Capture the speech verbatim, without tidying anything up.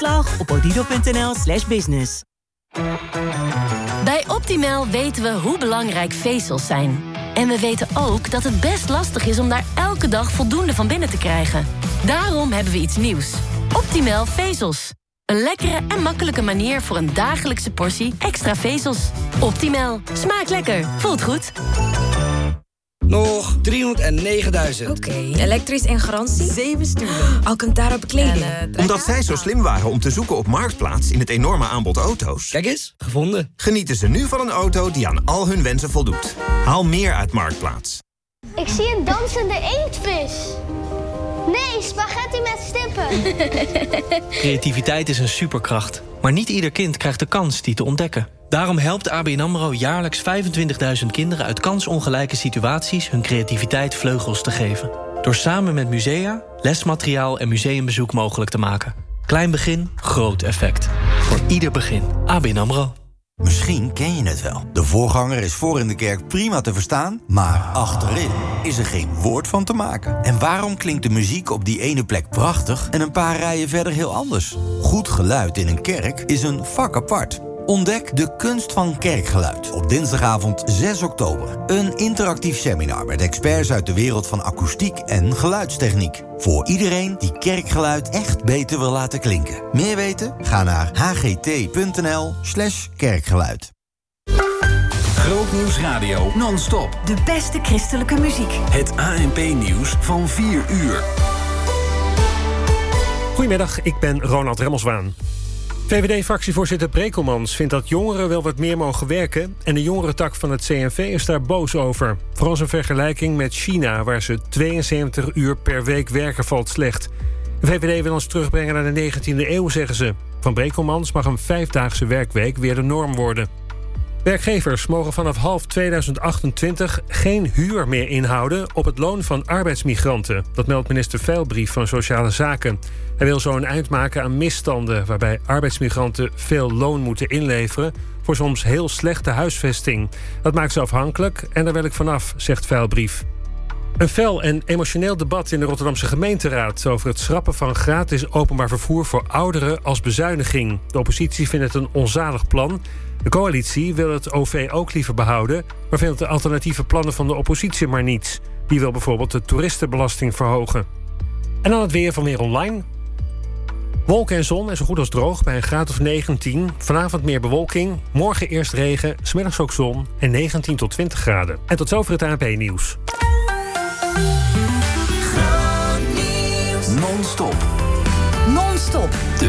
Klag op odido.nl slash business. Bij Optimal weten we hoe belangrijk vezels zijn. En we weten ook dat het best lastig is om daar elke dag voldoende van binnen te krijgen. Daarom hebben we iets nieuws. Optimal vezels. Een lekkere en makkelijke manier voor een dagelijkse portie extra vezels. Optimal. Smaakt lekker. Voelt goed. Nog driehonderdnegenduizend. Oké, okay. Elektrisch en garantie? Zeven sturen. Alcantara bekleding. Uh, Omdat zij zo slim waren om te zoeken op Marktplaats in het enorme aanbod auto's. Kijk eens, gevonden. Genieten ze nu van een auto die aan al hun wensen voldoet. Haal meer uit Marktplaats. Ik zie een dansende inktvis. Nee, spaghetti met stippen. Creativiteit is een superkracht. Maar niet ieder kind krijgt de kans die te ontdekken. Daarom helpt A B N AMRO jaarlijks vijfentwintigduizend kinderen uit kansongelijke situaties hun creativiteit vleugels te geven. Door samen met musea, lesmateriaal en museumbezoek mogelijk te maken. Klein begin, groot effect. Voor ieder begin. A B N AMRO. Misschien ken je het wel. De voorganger is voor in de kerk prima te verstaan, maar achterin is er geen woord van te maken. En waarom klinkt de muziek op die ene plek prachtig en een paar rijen verder heel anders? Goed geluid in een kerk is een vak apart. Ontdek de kunst van kerkgeluid op dinsdagavond zes oktober. Een interactief seminar met experts uit de wereld van akoestiek en geluidstechniek. Voor iedereen die kerkgeluid echt beter wil laten klinken. Meer weten? Ga naar hgt.nl slash kerkgeluid. Grootnieuws Radio non-stop. De beste christelijke muziek. Het A N P-nieuws van vier uur. Goedemiddag, ik ben Ronald Remmelswaan. V V D-fractievoorzitter Brekelmans vindt dat jongeren wel wat meer mogen werken en de jongerentak van het C N V is daar boos over. Vooral zijn vergelijking met China, waar ze tweeënzeventig uur per week werken valt slecht. De V V D wil ons terugbrengen naar de negentiende eeuw, zeggen ze. Van Brekelmans mag een vijfdaagse werkweek weer de norm worden. Werkgevers mogen vanaf half tweeduizend achtentwintig geen huur meer inhouden op het loon van arbeidsmigranten. Dat meldt minister Veilbrief van Sociale Zaken. Hij wil zo een eind maken aan misstanden waarbij arbeidsmigranten veel loon moeten inleveren voor soms heel slechte huisvesting. Dat maakt ze afhankelijk en daar wil ik vanaf, zegt Veilbrief. Een fel en emotioneel debat in de Rotterdamse gemeenteraad over het schrappen van gratis openbaar vervoer voor ouderen als bezuiniging. De oppositie vindt het een onzalig plan. De coalitie wil het O V ook liever behouden, maar vindt de alternatieve plannen van de oppositie maar niets. Die wil bijvoorbeeld de toeristenbelasting verhogen. En dan het weer van Weer Online. Wolken en zon en zo goed als droog bij een graad of negentien. Vanavond meer bewolking, morgen eerst regen, 's middags ook zon en negentien tot twintig graden. En tot zover het A N P-nieuws. Non-stop. Non-stop. De